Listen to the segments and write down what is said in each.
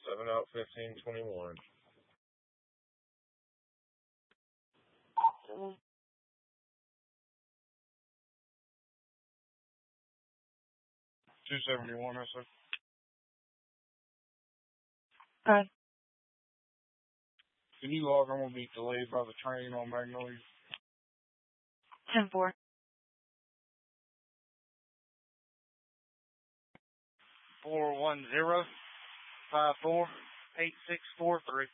7 out 1521. Mm. 271, I said. Okay. Can you log? I'm going to be delayed by the train on Magnolia. 10-4. 410-54-8643.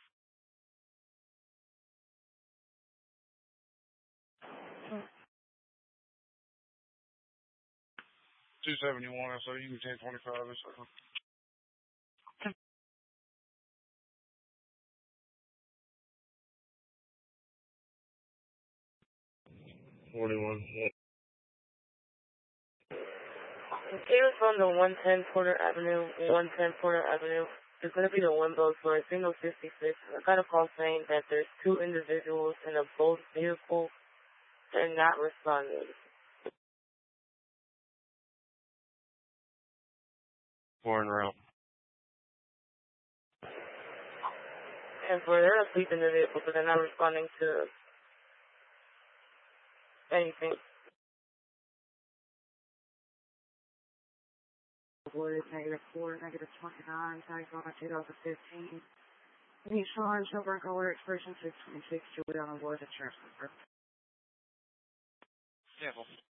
271, I said. You can 1025, I said. 41. Continuing from the 110 Porter Avenue, 110 Porter Avenue, it's going to be the one boat for a single 56. I got a call saying that there's 2 individuals in a boat vehicle and not responding. Four en route. And for they're asleep in the vehicle, but they're not responding to anything. Wood, -4, -29, Typhoon 2015. Initial orange over color expression 626, Julie on the Wood, insurance number. Careful.